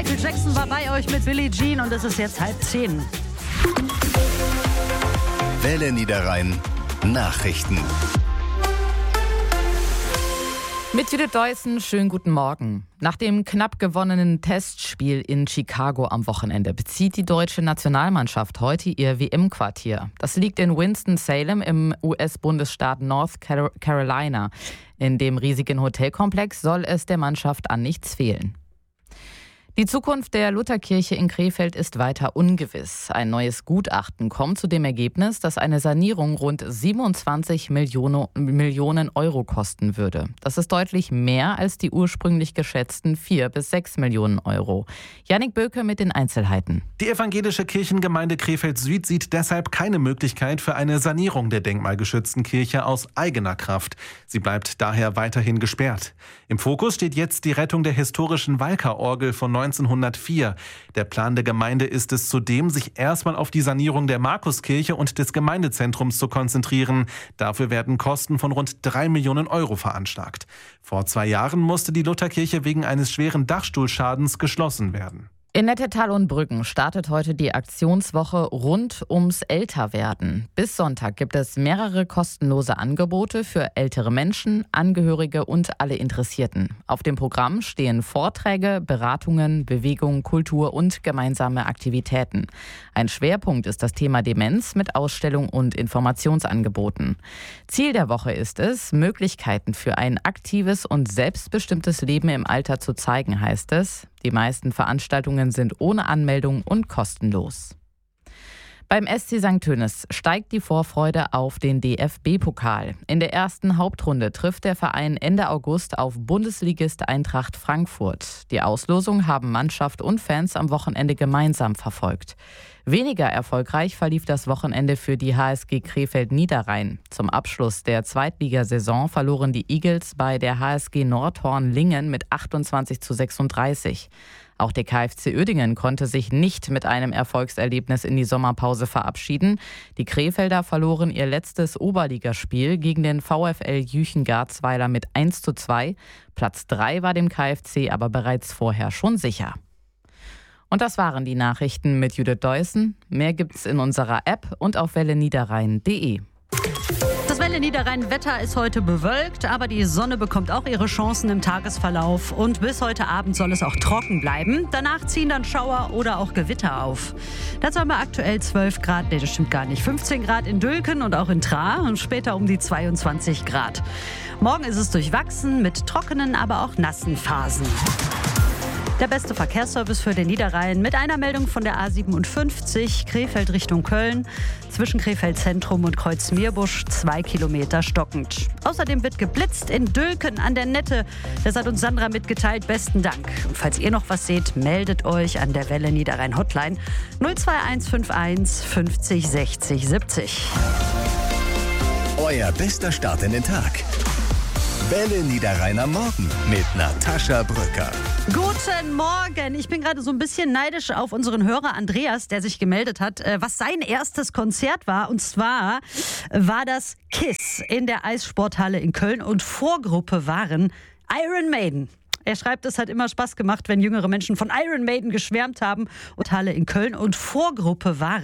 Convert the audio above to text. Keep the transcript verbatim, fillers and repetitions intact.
Michael Jackson war bei euch mit Billie Jean und es ist jetzt halb zehn. Welle Niederrhein Nachrichten. Mit Judith Deussen, schönen guten Morgen. Nach dem knapp gewonnenen Testspiel in Chicago am Wochenende bezieht die deutsche Nationalmannschaft heute ihr W M-Quartier. Das liegt in Winston-Salem im U S-Bundesstaat North Carolina. In dem riesigen Hotelkomplex soll es der Mannschaft an nichts fehlen. Die Zukunft der Lutherkirche in Krefeld ist weiter ungewiss. Ein neues Gutachten kommt zu dem Ergebnis, dass eine Sanierung rund siebenundzwanzig Millionen Euro kosten würde. Das ist deutlich mehr als die ursprünglich geschätzten vier bis sechs Millionen Euro. Jannik Böke mit den Einzelheiten. Die evangelische Kirchengemeinde Krefeld Süd sieht deshalb keine Möglichkeit für eine Sanierung der denkmalgeschützten Kirche aus eigener Kraft. Sie bleibt daher weiterhin gesperrt. Im Fokus steht jetzt die Rettung der historischen Walker-Orgel von neunzehnhundertvier. Der Plan der Gemeinde ist es zudem, sich erstmal auf die Sanierung der Markuskirche und des Gemeindezentrums zu konzentrieren. Dafür werden Kosten von rund drei Millionen Euro veranschlagt. Vor zwei Jahren musste die Lutherkirche wegen eines schweren Dachstuhlschadens geschlossen werden. In Nettetal und Brüggen startet heute die Aktionswoche rund ums Älterwerden. Bis Sonntag gibt es mehrere kostenlose Angebote für ältere Menschen, Angehörige und alle Interessierten. Auf dem Programm stehen Vorträge, Beratungen, Bewegung, Kultur und gemeinsame Aktivitäten. Ein Schwerpunkt ist das Thema Demenz mit Ausstellung und Informationsangeboten. Ziel der Woche ist es, Möglichkeiten für ein aktives und selbstbestimmtes Leben im Alter zu zeigen, heißt es. Die meisten Veranstaltungen sind ohne Anmeldung und kostenlos. Beim S C Sankt Tönis steigt die Vorfreude auf den D F B-Pokal. In der ersten Hauptrunde trifft der Verein Ende August auf Bundesligist Eintracht Frankfurt. Die Auslosung haben Mannschaft und Fans am Wochenende gemeinsam verfolgt. Weniger erfolgreich verlief das Wochenende für die H S G Krefeld Niederrhein. Zum Abschluss der Zweitligasaison verloren die Eagles bei der H S G Nordhorn-Lingen mit achtundzwanzig zu sechsunddreißig. Auch der K F C Uerdingen konnte sich nicht mit einem Erfolgserlebnis in die Sommerpause verabschieden. Die Krefelder verloren ihr letztes Oberligaspiel gegen den VfL Jüchen-Garzweiler mit eins zu zwei. Platz drei war dem K F C aber bereits vorher schon sicher. Und das waren die Nachrichten mit Judith Deussen. Mehr gibt's in unserer App und auf welle niederrhein punkt de. Das Welle Niederrhein-Wetter ist heute bewölkt, aber die Sonne bekommt auch ihre Chancen im Tagesverlauf. Und bis heute Abend soll es auch trocken bleiben. Danach ziehen dann Schauer oder auch Gewitter auf. Dazu haben wir aktuell zwölf Grad, nee, das stimmt gar nicht, fünfzehn Grad in Dülken und auch in Traar und später um die zweiundzwanzig Grad. Morgen ist es durchwachsen mit trockenen, aber auch nassen Phasen. Der beste Verkehrsservice für den Niederrhein mit einer Meldung von der A siebenundfünfzig, Krefeld Richtung Köln. Zwischen Krefeld Zentrum und Kreuz-Meerbusch zwei Kilometer stockend. Außerdem wird geblitzt in Dülken an der Nette. Das hat uns Sandra mitgeteilt. Besten Dank. Und falls ihr noch was seht, meldet euch an der Welle Niederrhein Hotline null zwei eins fünf eins fünfzig sechzig siebzig. Euer bester Start in den Tag. Welle Niederrhein am Morgen mit Natascha Brücker. Guten Morgen. Ich bin gerade so ein bisschen neidisch auf unseren Hörer Andreas, der sich gemeldet hat, was sein erstes Konzert war. Und zwar war das KISS in der Eissporthalle in Köln und Vorgruppe waren Iron Maiden. Er schreibt, es hat immer Spaß gemacht, wenn jüngere Menschen von Iron Maiden geschwärmt haben. Und Halle in Köln und Vorgruppe waren